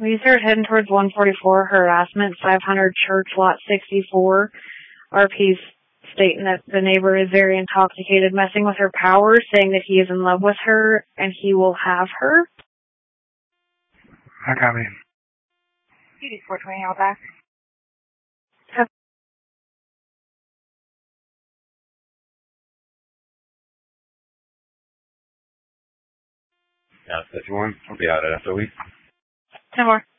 We start heading towards 144, harassment, 500 Church, lot 64. RP's stating that the neighbor is very intoxicated, messing with her power, saying that he is in love with her and he will have her. I got me. CD 420, all back. Yeah, 51. I'll be out at SOE. 10 more.